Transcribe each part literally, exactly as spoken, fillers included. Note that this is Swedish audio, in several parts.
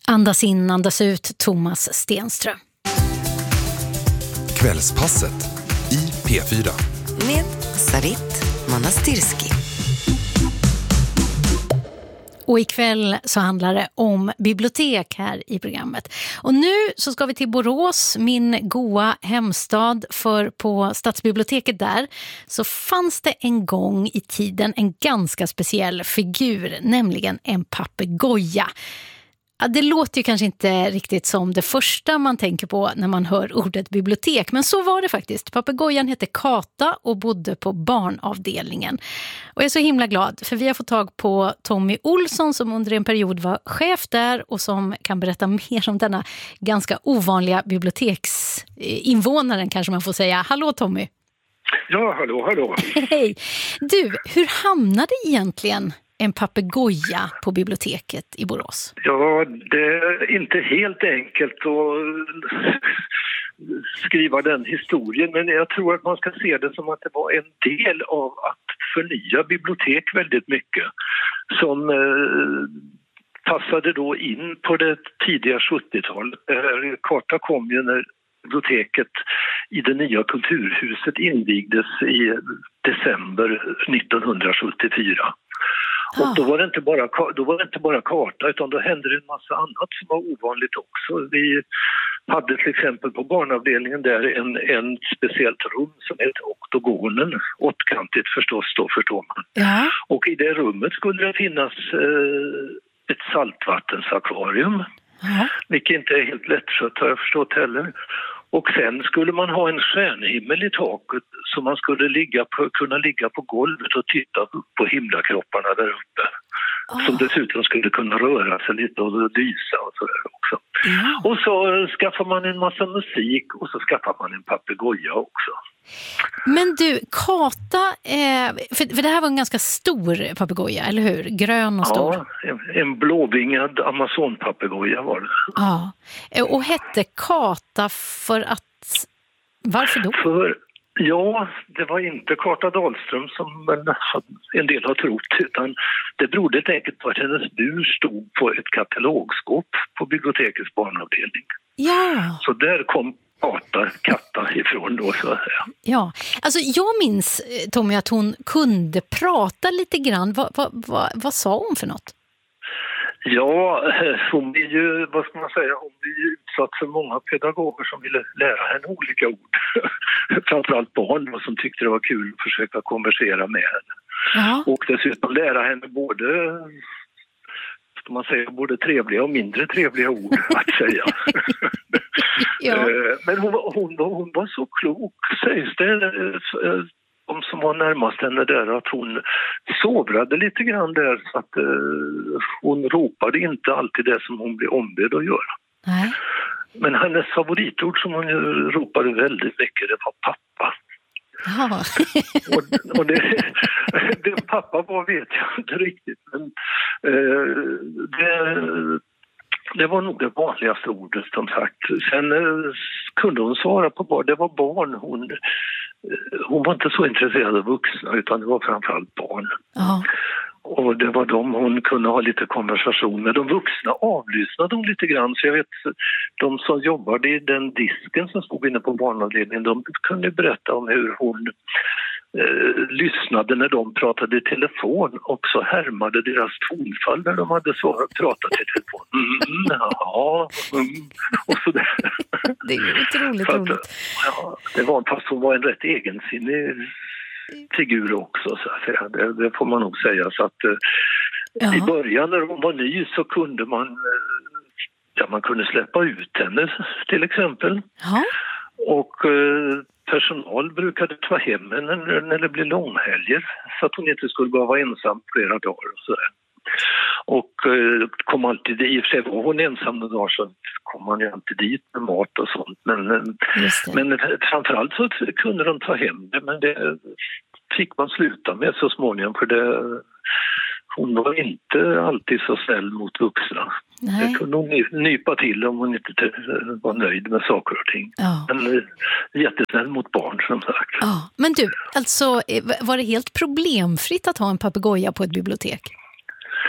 Andas in, andas ut, Thomas Stenström. Kvällspasset i P fyra. Med Sarit Manastirski. Och ikväll så handlar det om bibliotek här i programmet. Och nu så ska vi till Borås, min goa hemstad, för på stadsbiblioteket där så fanns det en gång i tiden en ganska speciell figur, nämligen en papegoja. Ja, det låter ju kanske inte riktigt som det första man tänker på när man hör ordet bibliotek, men så var det faktiskt. Papegojan hette Kata och bodde på barnavdelningen. Och jag är så himla glad för vi har fått tag på Tommy Olsson som under en period var chef där och som kan berätta mer om denna ganska ovanliga biblioteksinvånaren, kanske man får säga. Hallå Tommy! Ja, hallå, hallå! Hej! Du, hur hamnade egentligen en papegoja på biblioteket i Borås? Ja, det är inte helt enkelt att skriva den historien, men jag tror att man ska se det som att det var en del av att förnya bibliotek väldigt mycket som eh, passade då in på det tidiga sjuttiotalet. Karta kom ju när biblioteket i det nya kulturhuset invigdes i december nittonhundrasjuttiofyra. Och då var det inte bara, då var det inte bara karta, utan då hände det en massa annat som var ovanligt också. Vi hade till exempel på barnavdelningen där en, en speciellt rum som heter oktogonen, åttkantigt förstås då, förstår man. Ja. Och i det rummet skulle det finnas eh, ett saltvattensakvarium, ja. Vilket inte är helt lättskött har jag förstått heller. Och sen skulle man ha en stjärnhimmel i taket så man skulle ligga på, kunna ligga på golvet och titta på himlakropparna där uppe. Oh. Som dessutom skulle kunna röra sig lite och dysa och så där också. Yeah. Och så skaffar man en massa musik och så skaffar man en papegoja också. Men du, Kata, eh, för, för det här var en ganska stor papegoja, eller hur? Grön och stor. Ja, en, en blåvingad amazonpapegoja var det. Ja, och hette Kata för att... Varför då? För, ja, det var inte Kata Dahlström som en del har trott, utan det berodde helt enkelt på att hennes bur stod på ett katalogskåp på bibliotekets barnavdelning. Ja. Så där kom Kata, katta ifrån då, så att säga. Ja, alltså jag minns, Tommy, att hon kunde prata lite grann. Vad, vad, vad, vad sa hon för något? Ja, hon blir ju, vad ska man säga, hon blir ju utsatt för många pedagoger som ville lära henne olika ord. Framförallt barn då, som tyckte det var kul att försöka konversera med henne. Ja. Och dessutom lära henne både, ska man säga, både trevliga och mindre trevliga ord att säga. Ja. Men hon, hon, hon var så klok, sägs det, de som var närmast henne där, att hon sovrade lite grann där så att uh, hon ropade inte alltid det som hon blev ombedd att göra. Nej. Men hennes favoritord som hon ropade väldigt mycket, det var pappa. Ja. och och det, det pappa var vet jag inte riktigt, men uh, det... Det var nog det vanligaste ordet som sagt. Sen eh, kunde hon svara på vad det var barn. Hon, eh, hon var inte så intresserad av vuxna utan det var framförallt barn. Ja. Och det var de hon kunde ha lite konversation med. De vuxna avlyssnade hon lite grann. Så jag vet, de som jobbade i den disken som stod inne på barnavdelningen, de kunde berätta om hur hon eh, lyssnade när de pratade i telefon och så härmade deras tonfall när de hade svarat, pratat i telefon. Mm, ja, mm, och sådär. Det är ju otroligt så att, roligt. Ja, det var, fast hon var en rätt egensinnig figur också, så att säga. Det, det får man nog säga. Så att eh, i början när hon var ny så kunde man eh, ja, man kunde släppa ut henne till exempel. Ja. Och eh, personal brukade ta hem henne när, när det blev långhelger så att hon inte skulle behöva vara ensam flera dagar och sådär. Och eh, kom alltid, i och för sig var hon ensam några dagar så kom man ju alltid dit med mat och sånt. Men, men framförallt så kunde de ta hem det, men det fick man sluta med så småningom för det, hon var inte alltid så snäll mot vuxna. Nej. Det kunde hon nypa till om hon inte var nöjd med saker och ting. Ja. Men jättesnäll mot barn som sagt. Ja. Men du, alltså var det helt problemfritt att ha en papegoja på ett bibliotek?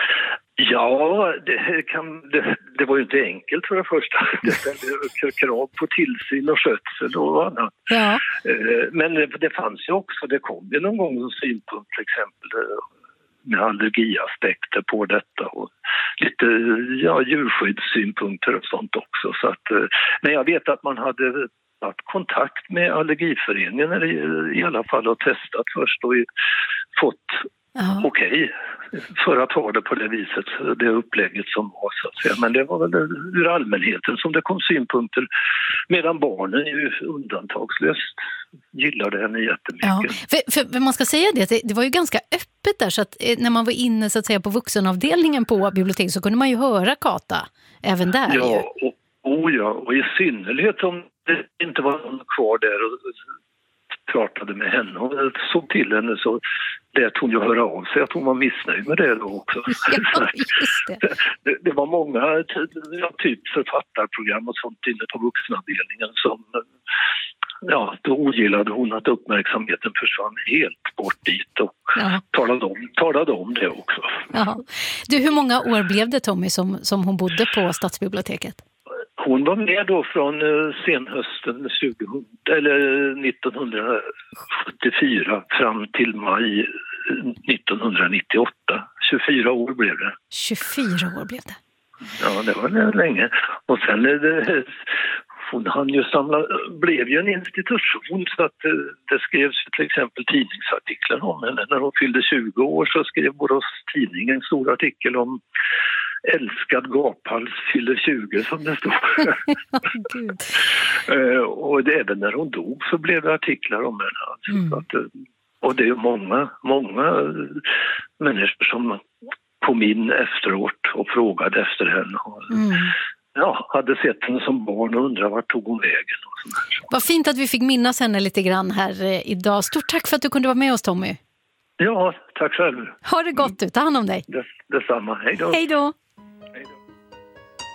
Ja, det, kan, det, det var ju inte enkelt för det första. Det ställde krav på tillsyn och skötsel och annat. Ja. Men det, det fanns ju också, det kom ju någon gång en synpunkt till exempel med allergiaspekter på detta och lite ja, djurskyddssynpunkter och sånt också. Så att, men jag vet att man hade haft kontakt med allergiföreningen eller i alla fall och testat först och fått ja. okej okay, för att ha det på det viset, det upplägget som var så att säga. Men det var väl ur allmänheten som det kom synpunkter medan barnen ju undantagslöst gillade henne jättemycket. Ja, för, för man ska säga det, det var ju ganska öppet där så att när man var inne så att säga på vuxenavdelningen på biblioteket så kunde man ju höra Kata även där. Ja, och, och, ja, och i synnerhet om det inte var någon kvar där och pratade med henne och såg till henne så lät hon ju höra av sig att hon var missnöjd med det då också. Ja, just det. det, det var många ja, typ författarprogram och sånt inne på vuxenavdelningen som ja, då ogillade hon att uppmärksamheten försvann helt bort dit och ja. talade, om, talade om det också. Ja. Du, hur många år blev det Tommy som, som hon bodde på Stadsbiblioteket? Hon var med då från senhösten tjugo, eller nittonhundrasjuttiofyra fram till maj nittonhundranittioåtta. tjugofyra år blev det. tjugofyra år blev det. Ja, det var länge. Och sen är det, hon hann ju samla, blev ju en institution så att det, det skrevs till exempel tidningsartiklar om henne. När hon fyllde tjugo år så skrev Borås Tidning en stor artikel om älskad gaphals fyller tjugo som det stod. uh, och det, även när hon dog så blev det artiklar om henne. Alltså, mm. att, och det är många, många människor som kom in efteråt och frågade efter henne. Och, mm. ja, hade sett henne som barn och undrade vart tog hon vägen. Och vad fint att vi fick minnas henne lite grann här eh, idag. Stort tack för att du kunde vara med oss, Tommy. Ja, tack själv. Ha det gott, du. Ta hand om dig. Det, detsamma. Hej då. Hej då.